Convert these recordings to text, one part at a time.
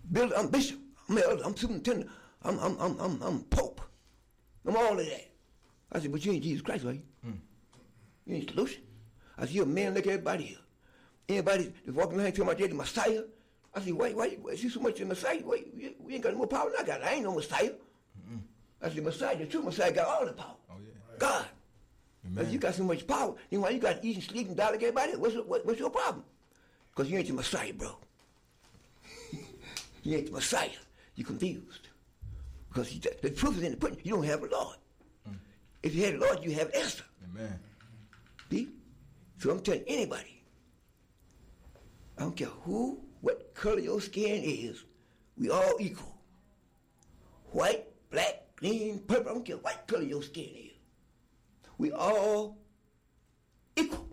Bill, I'm bishop. I'm elder. I'm superintendent. I'm pope. I'm all of that. I said, but you ain't Jesus Christ, are you? You ain't solution. I said, you're a man like everybody here. Anybody that's walking around talking about they're the Messiah. I said, why you see so much of the Messiah? We ain't got no more power than I got. I ain't no Messiah. I said, Messiah, the true Messiah got all the power. Oh, yeah. God. I said, you got so much power. Then why you got to eat and sleep and die like everybody else? What's your problem? Because you ain't the Messiah, bro. You ain't the Messiah. You're confused. Because the proof is in the pudding. You don't have a Lord. If you had a Lord, you have Esther. Amen. See? So I'm telling anybody, I don't care what color your skin is, we all equal. White, black, green, purple, I don't care what color your skin is. We all equal.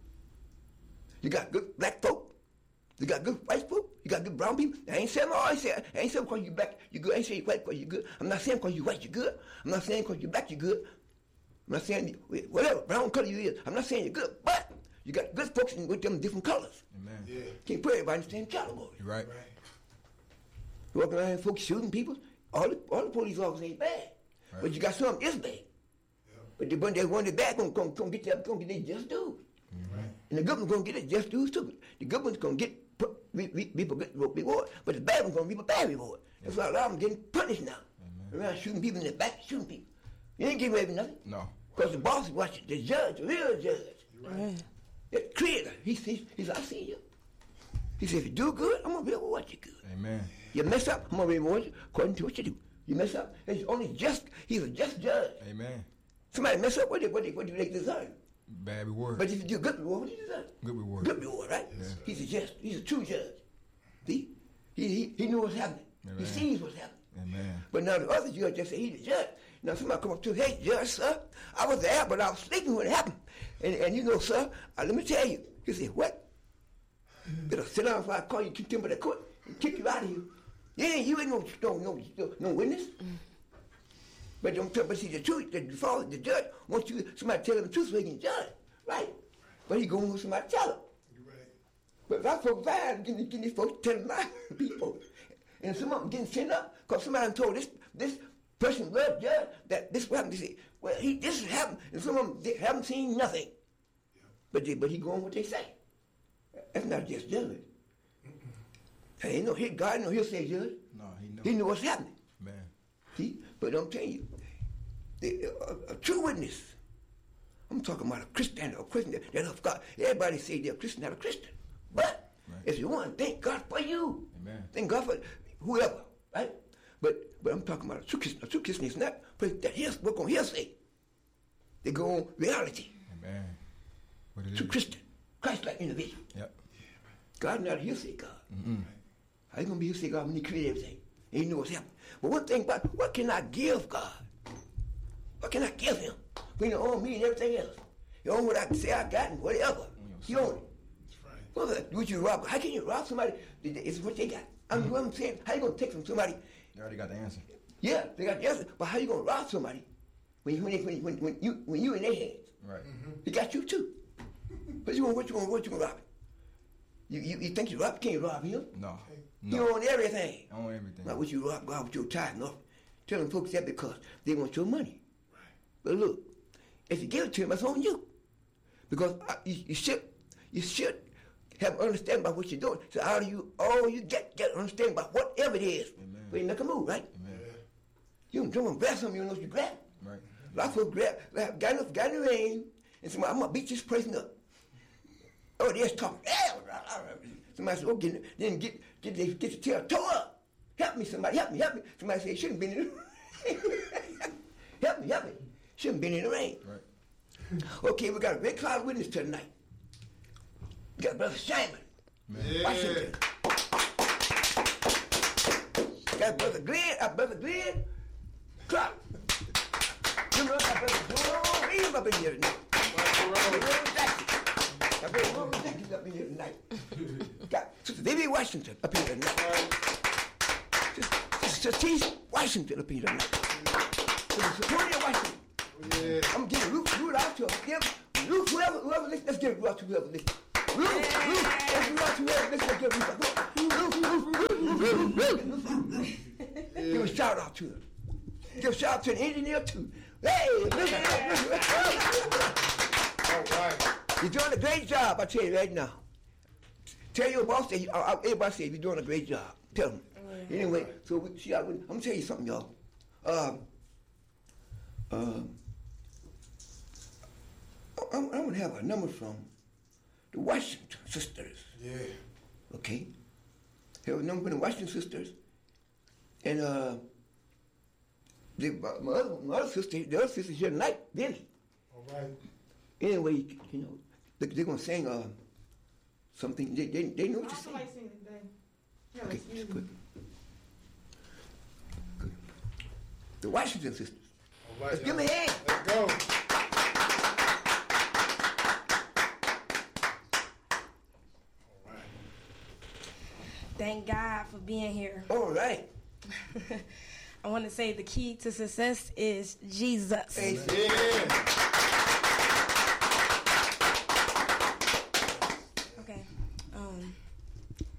You got good black folk, you got good white folk, you got good brown people. I ain't saying because you black, you good. I ain't saying white because you good. I'm not saying because you white, you good. I'm not saying because you black, you good. I'm not saying whatever brown color you is. I'm not saying you're good, but you got good folks with them different colors. Amen. Yeah. Can't put everybody in the same category. You're right. You walking around folks shooting people. All the police officers ain't bad, but you got some is bad. But the one that's bad gonna get their just dues. And the good one's gonna get their just dues too. The good one's gonna get people good reward, but the bad one's gonna reap a bad reward. That's why a lot of them getting punished now. Around shooting people in the back, shooting people. You ain't getting away with nothing. No. Because the boss is watching, the judge, the real judge. Right. The creator, he said, I see you. He said, if you do good, I'm going to reward you good. Amen. You mess up, I'm going to reward you according to what you do. You mess up, he's a just judge. Amen. Somebody mess up, what do they deserve? Bad reward. But if you do good reward, what do you deserve? Good reward. Good reward, right? Yeah. He's a true judge. See? He knows what's happening. Amen. He sees what's happening. Amen. But now the other judge just said he's the judge. Now somebody come up to, hey, judge, sir, I was there, but I was sleeping when it happened. And you know, sir, let me tell you. He said, what? Better sit down before I call you, keep temper that court, and kick you out of here. Yeah, you ain't no witness. But see, the truth, the judge wants somebody tell him the truth so he can judge, right? But he going with somebody tell him. You're right. But if I folks bad, getting these folks telling my people. And some of them getting sent up because somebody told this person, well, judge, that this happened. They say, well, this has happened. And some of them they haven't seen nothing. Yeah. But he going what they say. That's not just judgment. Ain't no God he'll say judge. No, he know what's happening. Man. See? But I'm telling you, a true witness. I'm talking about a Christian that of God. Everybody say they're a Christian, not a Christian. But if you want to thank God for you, amen. Thank God for whoever, right? But I'm talking about a true Christian. A true Christian is not that work on hearsay. They go on reality. Amen. What it true is. Christian, Christ-like individual. Yep. God not a hearsay God. Mm-hmm. How you gonna be a hearsay God when He created everything and He knows what's happening? But one thing about what can I give God? What can I give Him? When He own me and everything else. He own what I can say I got and whatever. He own it. Would you rob? How can you rob somebody? It's what they got. I'm saying, how you gonna take from somebody? They already got the answer. Yeah, they got the answer. But how you gonna rob somebody when you in their hands? Right. He got you too. But what you gonna rob? You think you rob? Can't you rob him? No. You own everything. I own everything. Not what you rob God with your tithe and offering. Telling folks that because they want your money. Right. But look, if you give it to him, that's on you. Because you should have understanding about what you're doing. So all you get understanding about whatever it is. Amen. But you make a move, right? Amen. You don't grab something you don't know what you grab. Right. A lot of folks got in the rain, and somebody, I'm going to beat this person up. Oh, they're talking. Somebody said, okay, then get the tail tore up. Help me, somebody, help me. Somebody said, shouldn't have been in the rain. Help me. Shouldn't have been in the rain. Right. Okay, we got a red cloud witness tonight. We got Brother Simon, Washington. Got Brother Glenn, Clark. You know, got Brother Joe Reeves up in here tonight. Got Brother Will Jackson up in here tonight. Got Sister Vivi Washington up here tonight. Sister Teese Washington up here tonight. Sister Sonia Washington. Yeah. I'm giving Ruth out to him. Ruth, whoever listens, let's give Ruth out to whoever listens. Ruth, let's give Ruth out to whoever listens. Let's give Ruth. Give a shout out to her. Give a shout out to the engineer too. Hey, listen. All right. You're doing a great job, I tell you right now. Tell your boss that everybody say you're doing a great job. Tell them. Anyway, so I'm gonna tell you something, y'all. I'm gonna have a number from the Washington Sisters. Yeah. Okay? Have a number from the Washington Sisters. And my other sister, the other sister here tonight, Billy. All right. Anyway, you know, they're gonna sing something. They know what to sing. Somebody sing today. Yeah, Okay, excuse me. good. Good. The Washington Sisters. All right. Let's give them a hand. Let's go. All right. Thank God for being here. All right. I want to say the key to success is Jesus. Hey, Yeah.